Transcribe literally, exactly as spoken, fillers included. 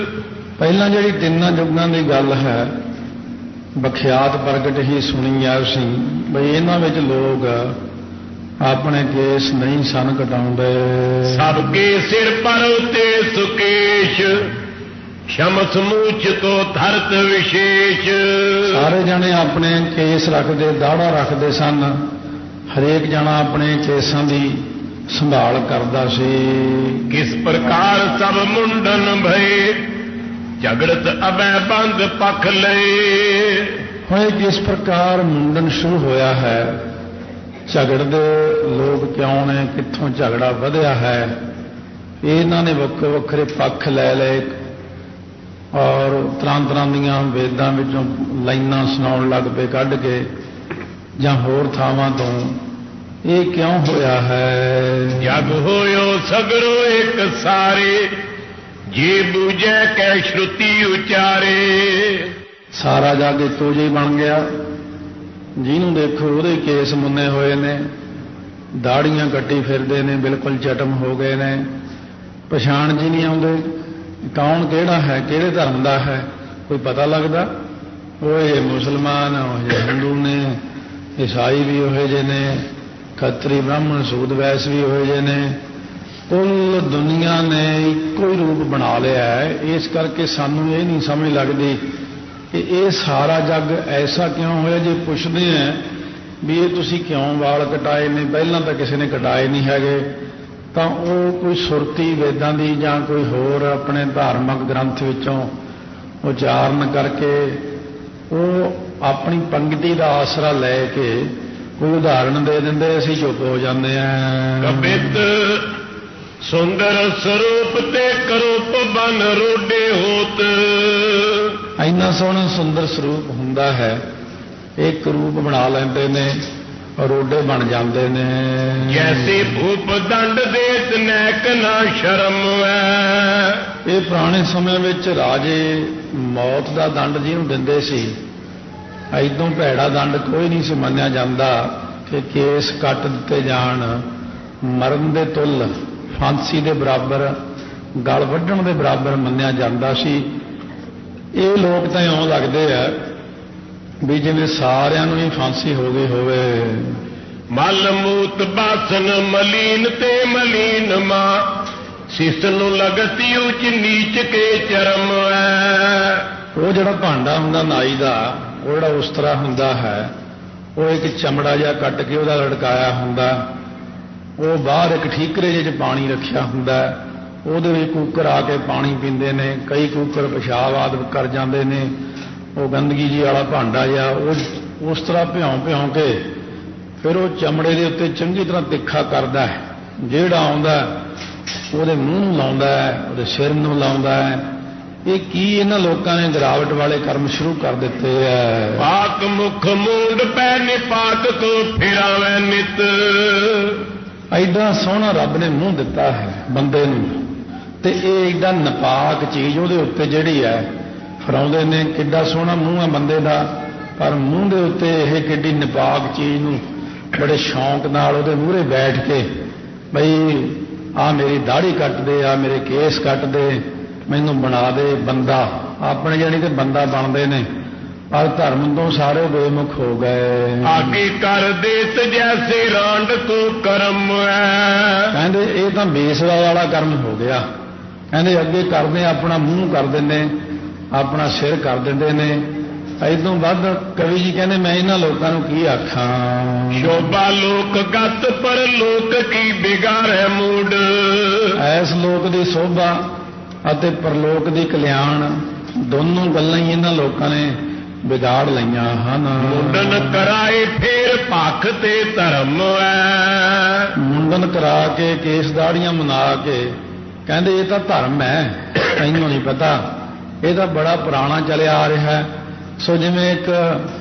ਪਹਿਲਾਂ ਜਿਹੜੀ ਤਿੰਨਾਂ ਯੁੱਗਾਂ ਦੀ ਗੱਲ ਹੈ ਬਖਿਆਤ ਪ੍ਰਗਟ ਹੀ ਸੁਣੀ ਆ ਸੀ ਬਈ ਇਹਨਾਂ ਵਿੱਚ ਲੋਕ ਆਪਣੇ ਕੇਸ ਨਹੀਂ ਸਨ ਕਟਾਉਂਦੇ। ਸਭ ਕੇ ਸਿਰ ਪਰ ਉਤੇ ਸੁਕੇਸ਼ ਸ਼ਮਸ ਮੂਚ ਤੋਂ ਧਰਤ ਵਿਸ਼ੇਸ਼। ਸਾਰੇ ਜਣੇ ਆਪਣੇ ਕੇਸ ਰੱਖਦੇ ਦਾੜਾ ਰੱਖਦੇ ਸਨ। ਹਰੇਕ ਜਣਾ ਆਪਣੇ ਕੇਸਾਂ ਦੀ ਸੰਭਾਲ ਕਰਦਾ ਸੀ। ਕਿਸ ਪ੍ਰਕਾਰ ਸਭ ਮੁੰਡਨ ਭਏ ਝਗੜਤ ਅਬੈ ਬੰਦ ਪਖ ਲਏ। ਹੁਣ ਕਿਸ ਪ੍ਰਕਾਰ ਮੁੰਡਨ ਸ਼ੁਰੂ ਹੋਇਆ ਹੈ, ਝਗੜਦੇ ਲੋਕ ਕਿਉਂ ਨੇ, ਕਿੱਥੋਂ ਝਗੜਾ ਵਧਿਆ ਹੈ, ਇਹਨਾਂ ਨੇ ਵੱਖਰੇ ਵੱਖਰੇ ਪੱਖ ਲੈ ਲਏ ਔਰ ਤਰ੍ਹਾਂ ਤਰ੍ਹਾਂ ਦੀਆਂ ਵੇਦਾਂ ਵਿੱਚੋਂ ਲਾਈਨਾਂ ਸੁਣਾਉਣ ਲੱਗ ਪਏ ਕੱਢ ਕੇ ਜਾਂ ਹੋਰ ਥਾਵਾਂ ਤੋਂ। ਇਹ ਕਿਉਂ ਹੋਇਆ ਹੈ? ਜਗ ਹੋਇਓ ਸਗਰੋ ਇੱਕ ਸਾਰੇ ਜੇ ਬੂਝੈ ਕੈ ਸ਼ਰੁਤੀ ਉਚਾਰੇ। ਸਾਰਾ ਜਗ ਇੱਕੋ ਜਿਹਾ ਬਣ ਗਿਆ। ਜਿਹਨੂੰ ਦੇਖੋ ਉਹਦੇ ਕੇਸ ਮੁੰਨੇ ਹੋਏ ਨੇ, ਦਾੜੀਆਂ ਕੱਟੀ ਫਿਰਦੇ ਨੇ, ਬਿਲਕੁਲ ਚਟਮ ਹੋ ਗਏ ਨੇ, ਪਛਾਣ ਜੀ ਨਹੀਂ ਆਉਂਦੇ ਕੌਣ ਕਿਹੜਾ ਹੈ, ਕਿਹੜੇ ਧਰਮ ਦਾ ਹੈ, ਕੋਈ ਪਤਾ ਲੱਗਦਾ। ਉਹ ਇਹ ਮੁਸਲਮਾਨ, ਉਹ ਹਿੰਦੂ ਨੇ, ਈਸਾਈ ਵੀ ਉਹੋ ਜਿਹੇ ਨੇ, ਖੱਤਰੀ ਬ੍ਰਾਹਮਣ ਸੂਦ ਵੈਸ ਵੀ ਉਹੋ ਜਿਹੇ ਨੇ। ਕੁੱਲ ਦੁਨੀਆ ਨੇ ਇੱਕੋ ਹੀ ਰੂਪ ਬਣਾ ਲਿਆ ਹੈ। ਇਸ ਕਰਕੇ ਸਾਨੂੰ ਇਹ ਨਹੀਂ ਸਮਝ ਲੱਗਦੀ ਕਿ ਇਹ ਸਾਰਾ ਜੱਗ ਐਸਾ ਕਿਉਂ ਹੋਇਆ। ਜੇ ਪੁੱਛਦੇ ਆ ਵੀ ਇਹ ਤੁਸੀਂ ਕਿਉਂ ਵਾਲ ਕਟਾਏ ਨੇ, ਪਹਿਲਾਂ ਤਾਂ ਕਿਸੇ ਨੇ ਕਟਾਏ ਨਹੀਂ ਹੈਗੇ, ਤਾਂ ਉਹ ਕੋਈ ਸੁਰਤੀ ਵੇਦਾਂ ਦੀ ਜਾਂ ਕੋਈ ਹੋਰ ਆਪਣੇ ਧਾਰਮਿਕ ਗ੍ਰੰਥ ਵਿੱਚੋਂ ਉਚਾਰਨ ਕਰਕੇ ਉਹ ਆਪਣੀ ਪੰਗਤੀ ਦਾ ਆਸਰਾ ਲੈ ਕੇ ਕੋਈ ਉਦਾਹਰਣ ਦੇ ਦਿੰਦੇ, ਅਸੀਂ ਚੁੱਪ ਹੋ ਜਾਂਦੇ ਹਾਂ। ਕਬਿਤ ਸੁੰਦਰ ਸਰੂਪ ਤੇ ਕਰੂਪ ਬਨ ਰੋਡੇ ਹੋਤ। ਇੰਨਾ ਸੋਹਣਾ ਸੁੰਦਰ ਸਰੂਪ ਹੁੰਦਾ ਹੈ, ਇੱਕ ਰੂਪ ਬਣਾ ਲੈਂਦੇ ਨੇ, ਰੋਡੇ ਬਣ ਜਾਂਦੇ ਨੇ। ਜੈਸੇ ਭੂਪ ਦੰਡ ਦੇਤ ਨੈਕ ਨਾ ਸ਼ਰਮ ਹੈ। ਇਹ ਪੁਰਾਣੇ ਸਮੇਂ ਵਿੱਚ ਰਾਜੇ ਮੌਤ ਦਾ ਦੰਡ ਜਿਹਨੂੰ ਦਿੰਦੇ ਸੀ, ਐਦੋਂ ਭੈੜਾ ਦੰਡ ਕੋਈ ਨਹੀਂ ਸੀ ਮੰਨਿਆ ਜਾਂਦਾ ਕਿ ਕੇਸ ਕੱਟ ਦਿੱਤੇ ਜਾਣ, ਮਰਨ ਦੇ ਤੁੱਲ ਫਾਂਸੀ ਦੇ ਬਰਾਬਰ, ਗਲ ਵੱਢਣ ਦੇ ਬਰਾਬਰ ਮੰਨਿਆ ਜਾਂਦਾ ਸੀ। ਇਹ ਲੋਕ ਤਾਂ ਇਉਂ ਲੱਗਦੇ ਆ ਵੀ ਜਿਵੇਂ ਸਾਰਿਆਂ ਨੂੰ ਹੀ ਫਾਂਸੀ ਹੋ ਗਈ ਹੋਵੇ। ਮਲ ਮੂਤ ਬਾਸਨ ਮਲੀਨ ਤੇ ਮਲੀਨ ਮਾਂ ਸਿਸ ਨੂੰ ਲਗਤੀ ਉੱਚ ਨੀਚ ਕੇ ਚਰਮ ਹੈ। ਉਹ ਜਿਹੜਾ ਭਾਂਡਾ ਹੁੰਦਾ ਨਾਈ ਦਾ, ਉਹ ਜਿਹੜਾ ਉਸਤਰਾ ਹੁੰਦਾ ਹੈ, ਉਹ ਇੱਕ ਚਮੜਾ ਜਿਹਾ ਕੱਟ ਕੇ ਉਹਦਾ ਲੜਕਾਇਆ ਹੁੰਦਾ, ਉਹ ਬਾਹਰ ਇੱਕ ਠੀਕਰੇ ਜਿਹੇ 'ਚ ਪਾਣੀ ਰੱਖਿਆ ਹੁੰਦਾ, ਉਹਦੇ ਵਿੱਚ ਕੂਕਰ ਆ ਕੇ ਪਾਣੀ ਪੀਂਦੇ ਨੇ। ਕਈ ਕੂਕਰ ਪਿਸ਼ਾਬ ਆਦਿ ਕਰ ਜਾਂਦੇ ਨੇ। ਉਹ ਗੰਦਗੀ ਜੀ ਵਾਲਾ ਭਾਂਡਾ ਜਿਹਾ ਉਹ ਉਸ ਤਰ੍ਹਾਂ ਭਿਉਂ ਭਿਉਂ ਕੇ ਫਿਰ ਉਹ ਚਮੜੇ ਦੇ ਉੱਤੇ ਚੰਗੀ ਤਰ੍ਹਾਂ ਤਿੱਖਾ ਕਰਦਾ ਹੈ। ਜਿਹੜਾ ਆਉਂਦਾ ਉਹਦੇ ਮੂੰਹ ਨੂੰ ਲਾਉਂਦਾ ਹੈ, ਉਹਦੇ ਸਿਰ ਨੂੰ ਲਾਉਂਦਾ ਹੈ। ਇਹ ਕੀ ਇਹਨਾਂ ਲੋਕਾਂ ਨੇ ਗਿਰਾਵਟ ਵਾਲੇ ਕਰਮ ਸ਼ੁਰੂ ਕਰ ਦਿੱਤੇ ਹੈ। ਪਾਕ ਮੁਖ ਮੂੰਡ ਪੈ ਨਿਪਾਕ ਕੋ ਫਿਰਾਵੇ ਨਿਤ। ਐਡਾ ਸੋਹਣਾ ਰੱਬ ਨੇ ਮੂੰਹ ਦਿੱਤਾ ਹੈ ਬੰਦੇ ਨੂੰ, ਤੇ ਇਹ ਐਡਾ ਨਪਾਕ ਚੀਜ਼ ਉਹਦੇ ਉੱਤੇ ਜਿਹੜੀ ਹੈ ਫਰਾਉਂਦੇ ਨੇ। ਕਿੱਡਾ ਸੋਹਣਾ ਮੂੰਹ ਹੈ ਬੰਦੇ ਦਾ, ਪਰ ਮੂੰਹ ਦੇ ਉੱਤੇ ਇਹ ਕਿੱਡੀ ਨਪਾਕ ਚੀਜ਼ ਨੂੰ ਬੜੇ ਸ਼ੌਂਕ ਨਾਲ ਉਹਦੇ ਮੂਹਰੇ ਬੈਠ ਕੇ ਬਈ ਆਹ ਮੇਰੀ ਦਾੜੀ ਕੱਟ ਦੇ, ਆ ਮੇਰੇ ਕੇਸ ਕੱਟ ਦੇ, ਮੈਨੂੰ ਬਣਾ ਦੇ ਬੰਦਾ। ਆਪਣੇ ਜਾਣੀ ਕਿ ਬੰਦਾ ਬਣਦੇ ਨੇ, ਪਰ ਧਰਮ ਤੋਂ ਸਾਰੇ ਬੇਮੁਖ ਹੋ ਗਏ। ਆਗੇ ਕਰ ਦੇਤ ਜੈਸੇ ਰਾਂਡ ਕੋ ਕਰਮ ਹੈ। ਕਹਿੰਦੇ ਇਹ ਤਾਂ ਬੇਸਵਾ ਵਾਲਾ ਕਰਮ ਹੋ ਗਿਆ। ਕਹਿੰਦੇ ਅੱਗੇ ਕਰਦੇ ਆਪਣਾ ਮੂੰਹ ਕਰ ਦਿੰਦੇ, ਆਪਣਾ ਸਿਰ ਕਰ ਦਿੰਦੇ ਨੇ। ਇਦੋਂ ਵੱਧ ਕਵੀ ਜੀ ਕਹਿੰਦੇ ਮੈਂ ਇਹਨਾਂ ਲੋਕਾਂ ਨੂੰ ਕੀ ਆਖਾਂ। ਸ਼ੋਭਾ ਲੋਕ ਗਤ ਪਰ ਲੋਕ ਕੀ ਬਿਗਾੜੈ ਮੂਡ। ਐਸ ਲੋਕ ਦੀ ਸੋਭਾ ਅਤੇ ਪਰਲੋਕ ਦੀ ਕਲਿਆਣ ਦੋਨੋਂ ਗੱਲਾਂ ਹੀ ਇਹਨਾਂ ਲੋਕਾਂ ਨੇ ਵਿਗਾੜ ਲਈਆਂ ਹਨ। ਮੁੰਡਨ ਕਰਾਏ ਫੇਰ ਭਖ ਤੇ ਧਰਮ ਹੈ। ਮੁੰਡਨ ਕਰਾ ਕੇ ਕੇਸ ਦਾੜੀਆਂ ਮਨਾ ਕੇ ਕਹਿੰਦੇ ਇਹ ਤਾਂ ਧਰਮ ਹੈ। ਤੈਨੂੰ ਨਹੀਂ ਪਤਾ, ਇਹ ਤਾਂ ਬੜਾ ਪੁਰਾਣਾ ਚੱਲਿਆ ਆ ਰਿਹਾ। ਸੋ ਜਿਵੇਂ ਇੱਕ